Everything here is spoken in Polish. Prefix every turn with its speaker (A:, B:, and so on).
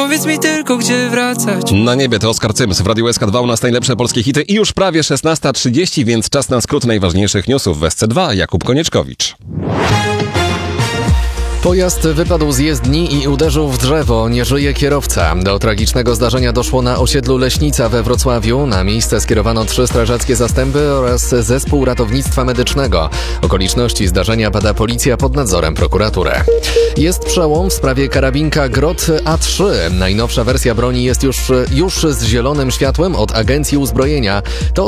A: Powiedz mi tylko, gdzie wracać.
B: Na niebie to Oskar Cyms w Radiu SK2 u nas najlepsze polskie hity i już prawie 16:30, więc czas na skrót najważniejszych newsów w SC2. Jakub Konieczkowicz.
C: Pojazd wypadł z jezdni i uderzył w drzewo. Nie żyje kierowca. Do tragicznego zdarzenia doszło na osiedlu Leśnica we Wrocławiu. Na miejsce skierowano 3 strażackie zastępy oraz zespół ratownictwa medycznego. Okoliczności zdarzenia bada policja pod nadzorem prokuratury. Jest przełom w sprawie karabinka Grot A3. Najnowsza wersja broni jest już z zielonym światłem od Agencji Uzbrojenia. To